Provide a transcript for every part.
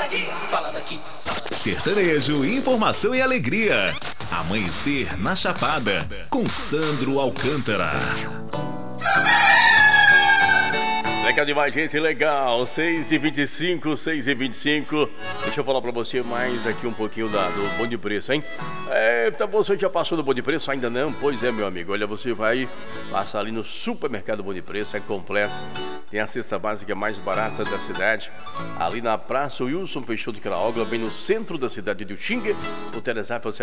fala daqui. Sertanejo, informação e alegria. Amanhecer na Chapada, com Sandro Alcântara. Legal demais, gente, legal. 6h25, 6h25. Deixa eu falar pra você mais aqui um pouquinho do Bom de Preço, hein? Tá bom, você já passou do Bom de Preço? Ainda não? Pois é, meu amigo. Olha, você vai passar ali no supermercado Bom de Preço, é completo. Tem a cesta básica mais barata da cidade, ali na Praça Wilson Peixoto de Caraógua, bem no centro da cidade de Utinga. O Telezap é o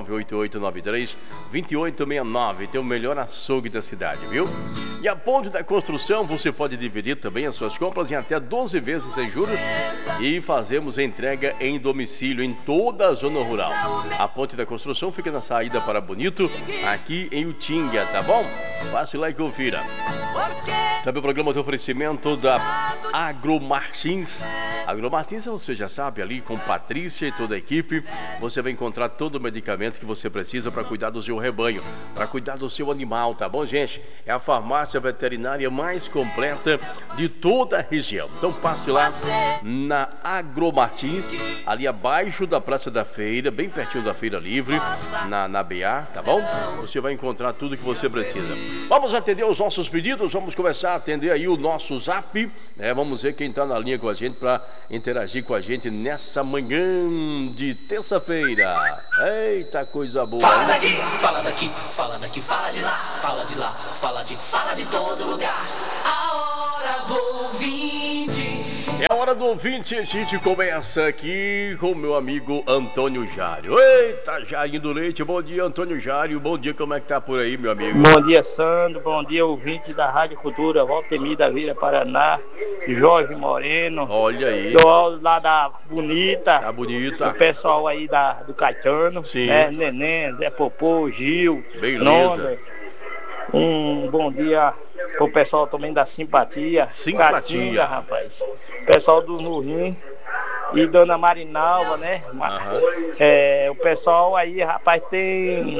759-8893-2869. Tem o melhor açougue da cidade, viu? E a Ponte da Construção, você pode dividir também as suas compras em até 12 vezes sem juros e fazemos entrega em domicílio em toda a zona rural. A Ponte da Construção fica na saída para Bonito, aqui em Utinga, tá bom? Passe lá e confira. Sabe o programa de oferecimento da Agromartins? Agromartins, você já sabe, ali com Patrícia e toda a equipe, você vai encontrar todo o medicamento que você precisa para cuidar do seu rebanho, para cuidar do seu animal, tá bom, gente? É a farmácia veterinária mais completa de toda a região. Então passe lá na Agromartins, ali abaixo da Praça da Feira, bem pertinho da Feira Livre, na BA, tá bom? Você vai encontrar tudo que você precisa. Vamos atender os nossos pedidos, vamos começar a atender aí o nosso zap, né? Vamos ver quem está na linha com a gente para interagir com a gente nessa manhã de terça-feira. Eita, coisa boa. Fala daqui, fala daqui, fala daqui, fala de lá, fala de lá, fala de todo lugar. A hora do ouvinte. É a hora do ouvinte, a gente começa aqui com o meu amigo Antônio Jário. Eita, Jair do Leite, bom dia, Antônio Jário, bom dia, como é que tá por aí, meu amigo? Bom dia, Sandro, bom dia, ouvinte da Rádio Cultura, Valtemir da Vila Paraná, Jorge Moreno. Olha aí. Do lá da Bonita. Tá bonita. O pessoal aí do Caetano, sim, né? Neném, Zé Popô, Gil, beleza. Nonder. Um bom dia pro pessoal também da Simpatia. Catinga, rapaz. Pessoal do Nurim e Dona Marinalva, né? O pessoal aí, rapaz, tem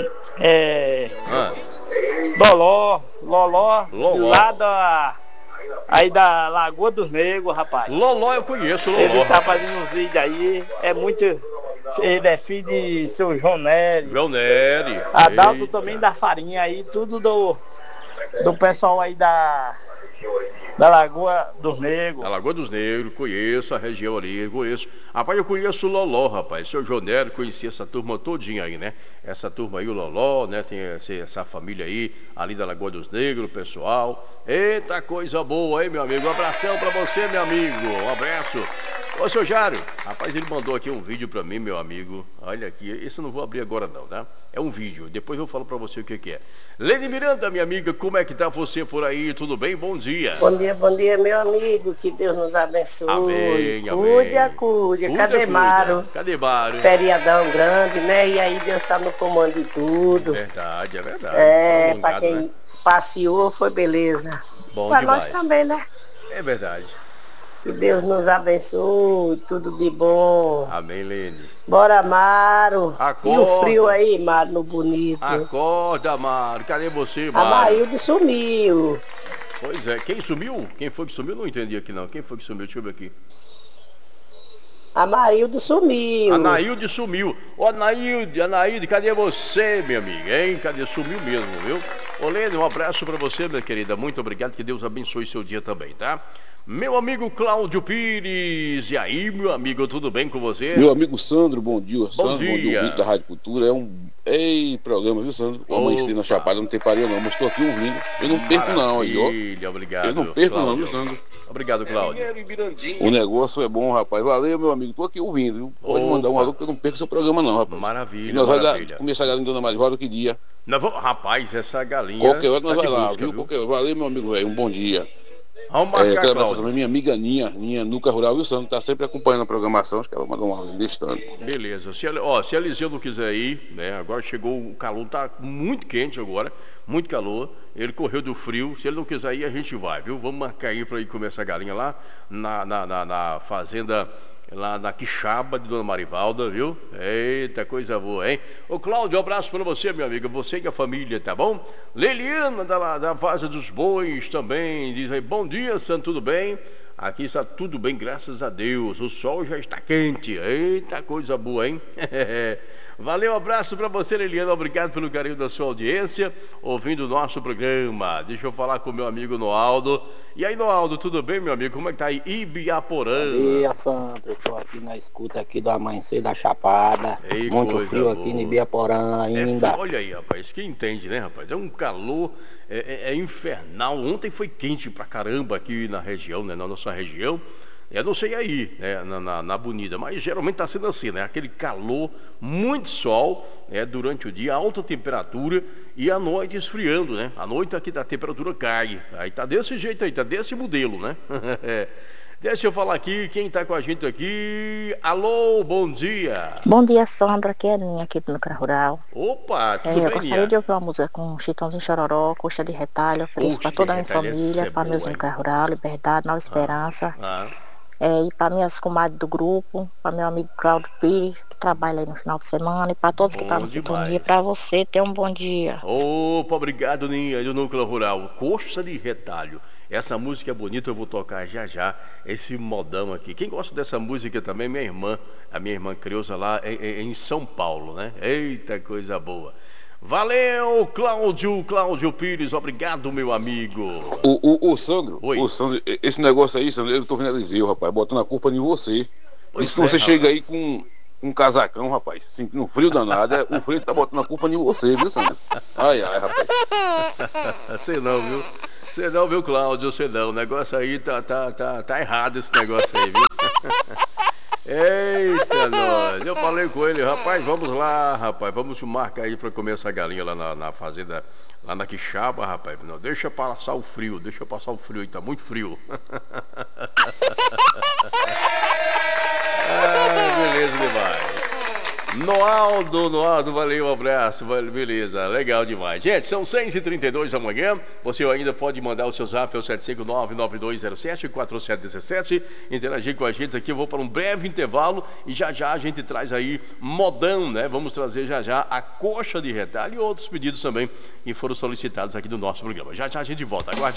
Loló, lá aí da Lagoa dos Negros, rapaz. Loló eu conheço, Loló. Ele tá fazendo uns vídeos aí, ele é filho de seu João Nery. Adalto também da Farinha aí, tudo do pessoal aí da Lagoa dos Negros. Da Lagoa dos Negros, conheço a região ali, conheço. Rapaz, eu conheço o Loló, rapaz. Seu João Nery, conheci essa turma todinha aí, né? Essa turma aí, o Loló, né? Tem essa família aí, ali da Lagoa dos Negros, pessoal. Eita, coisa boa, hein, meu amigo? Um abração pra você, meu amigo. Um abraço. Ô, seu Jário, rapaz, ele mandou aqui um vídeo pra mim, meu amigo. Olha aqui, esse eu não vou abrir agora não, tá? É um vídeo, depois eu falo pra você o que é. Lene Miranda, minha amiga, como é que tá você por aí? Tudo bem? Bom dia. Bom dia, meu amigo. Que Deus nos abençoe. Amém. Cuide. Cadê Maro? Cadê Maro? Feriadão grande, né? E aí Deus tá no comando de tudo. Verdade. Pra quem, né, passeou, foi beleza. Bom pra demais. Nós também, né? É verdade. Que Deus nos abençoe, tudo de bom. Amém, Lene. Bora, Maro. Acorda. E o frio aí, Maro, no bonito. Acorda, Maro. Cadê você, Maro? A Marilde sumiu. Pois é. Quem sumiu? Quem foi que sumiu? Não entendi aqui, não. Quem foi que sumiu? Deixa eu ver aqui. A Marilde sumiu. Anaílde sumiu. Ô, Anaílde, cadê você, minha amiga, hein? Cadê? Sumiu mesmo, viu? Ô, Lene, um abraço pra você, minha querida. Muito obrigado. Que Deus abençoe seu dia também, tá? Meu amigo Cláudio Pires, e aí, meu amigo, tudo bem com você? Meu amigo Sandro, bom dia. Bom dia. Bom dia, ouvinte da Rádio Cultura. É um programa, viu, Sandro? O Amanhecer na Chapada, não tem pareia não, mas estou aqui ouvindo. Eu não perco não, aí, ó. Obrigado. Eu não perco Cláudio. não, viu, Sandro? Obrigado, Cláudio. O negócio é bom, rapaz. Valeu, meu amigo. Tô aqui ouvindo, viu? Pode mandar um alô que eu não perco seu programa não, rapaz. Maravilha, e nós maravilha. Vai começar a galinha Dona Marivalda que dia? Rapaz, essa galinha... Qualquer hora nós tá vai lá, busca, viu? Qualquer hora. Valeu, meu amigo, velho. Um bom dia. Vamos marcar, quero Cláudio. também minha amiga Ninha Nuca Rural, viu, Sandro? Tá sempre acompanhando a programação. Acho que ela vai mandar um áudio distante. Beleza. Se a Eliseu não quiser ir, né? Agora chegou o calor, tá muito quente agora, muito calor. Ele correu do frio. Se ele não quiser ir, a gente vai, viu? Vamos marcar aí pra ir comer essa galinha lá na fazenda, lá na Quixaba de Dona Marivalda, viu? Eita, coisa boa, hein? Ô, Cláudio, um abraço pra você, meu amigo. Você e a família, tá bom? Leliana, da Vaza dos Bois também, diz aí, bom dia, Santo, tudo bem? Aqui está tudo bem, graças a Deus. O sol já está quente. Eita, coisa boa, hein? Valeu, abraço para você, Liliana. Obrigado pelo carinho da sua audiência, ouvindo o nosso programa. Deixa eu falar com o meu amigo Noaldo. E aí, Noaldo, tudo bem, meu amigo? Como é que tá aí? Ibiaporã. Bom dia, Sandro. Eu tô aqui na escuta aqui do Amanhecer da Chapada. Ei, muito frio boa. Aqui no Ibiaporã ainda. Olha aí, rapaz, quem entende, né, rapaz? É um calor, é infernal. Ontem foi quente pra caramba aqui na região, né, na nossa região. Eu não sei aí, né, na Bonita, mas geralmente está sendo assim, né? Aquele calor, muito sol, durante o dia, alta temperatura e à noite esfriando, né? À noite aqui a temperatura cai. Aí tá desse jeito aí, tá desse modelo, né? Deixa eu falar aqui, quem está com a gente aqui. Alô, bom dia. Bom dia, Sandra, que é a Ninha aqui do Núcleo Rural. Opa, tudo bem, eu gostaria de ouvir uma música com Chitãozinho Chororó, Coxa de Retalho, ofereço para toda a minha família, para meus Núcleo Rural, Liberdade, Nova Esperança. E para minhas comadres do grupo, para meu amigo Cláudio Pires, que trabalha aí no final de semana, e para todos que estão na sintonia, para você ter um bom dia. Opa, obrigado, Ninha, do Núcleo Rural. Coxa de Retalho. Essa música é bonita, eu vou tocar já, esse modão aqui. Quem gosta dessa música também, minha irmã, a minha irmã Creuza lá em São Paulo, né? Eita, coisa boa. Valeu, Cláudio Pires, obrigado, meu amigo. O Sandro, Oi. O Sandro, esse negócio aí, Sandro, eu tô vendo Eliseu, rapaz, botando a culpa em você. Diz que você chega aí com um casacão, rapaz, sentindo um frio danado, o frio tá botando a culpa em você, viu, Sandro? Ai, rapaz. Sei não, viu? Sei não, viu, Cláudio, sei não. O negócio aí tá errado, esse negócio aí, viu? Eita, nós. Eu falei com ele, rapaz, vamos lá, rapaz, vamos marcar aí pra comer essa galinha lá na fazenda, lá na Quixaba, rapaz. Não, deixa passar o frio aí, tá muito frio. Beleza demais. Noaldo, valeu, um abraço, beleza, legal demais. Gente, são 6h32 da manhã, você ainda pode mandar o seu zap ao 759-9207-4717, interagir com a gente aqui. Eu vou para um breve intervalo e já a gente traz aí modão, né? Vamos trazer já a Coxa de Retalho e outros pedidos também que foram solicitados aqui do nosso programa. Já a gente volta, aguarde.